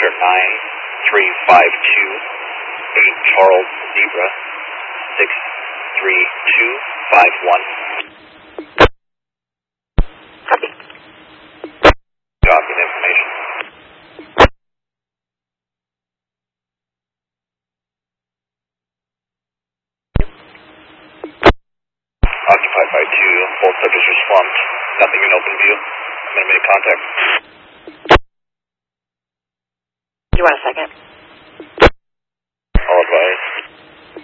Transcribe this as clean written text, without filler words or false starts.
Clear 9352, 8 Charles Zebra, 63251. Copy. Copy the information. Occupied by 2, both subjects are slumped, nothing in open view. I'm going to make contact. You want a second?